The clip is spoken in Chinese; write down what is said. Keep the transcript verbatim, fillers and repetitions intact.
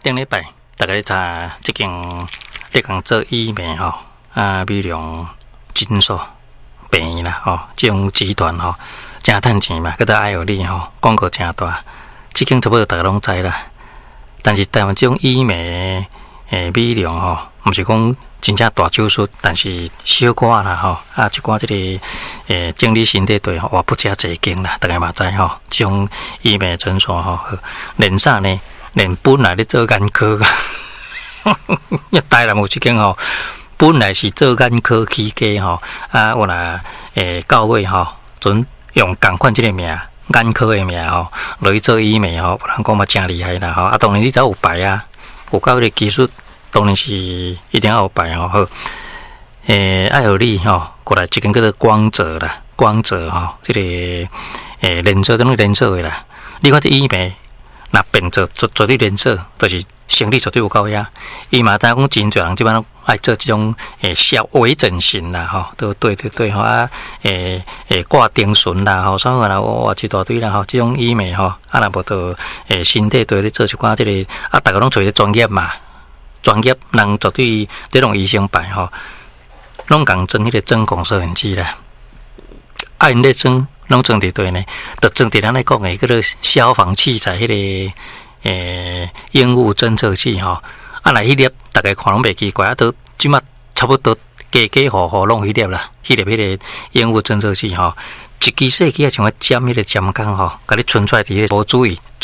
顶礼拜大家查即间咧讲做医美吼，啊美容诊所病院啦吼，即种集团吼，真趁钱嘛，佮到爱有利吼，广告真大，即间差不多大家拢知啦。但是台湾即种医美诶美容吼，毋是讲真正大手术，但是小寡啦吼，啊一寡即个诶整理身体对吼，哇不加济间啦，大家嘛知吼，即种医美诊所吼，连啥呢？连本来咧做眼科，一台南有一间吼，本来是做眼科起家吼，啊有若诶到尾吼，准用共款即个名，眼科诶名吼，落去做医美吼，有人讲嘛真厉害啦吼，啊当然你才有牌啊，有够迄个技术，当然是一定要有牌吼。好，诶爱有利吼，过来一间叫做光泽啦，光泽吼，即、這个诶连锁，怎种连锁诶啦？你看这医美。那变做做做啲连锁，就是生理绝对有够呀。伊嘛知影讲真侪人即摆爱做这种诶小微整形啦，吼，都对对对吼啊，诶诶挂钉唇啦，吼，所以啦，哇一大堆啦，吼，这种医美吼，啊若无到诶身体对咧做一寡即、這个啊，大家拢找咧专业嘛，专业人绝对这种医生牌吼，拢共装迄个针孔摄影机啦，啊因咧装。拢装伫对呢，就装伫咱咧讲诶，迄个消防器材迄、那个诶烟雾侦测器吼，啊来迄粒大家看拢袂奇怪，啊都即马差不多家家户户拢迄粒啦，迄粒迄个烟雾侦测器吼，一支细机啊像个尖迄个尖钢吼，甲你伸出来伫咧无注意。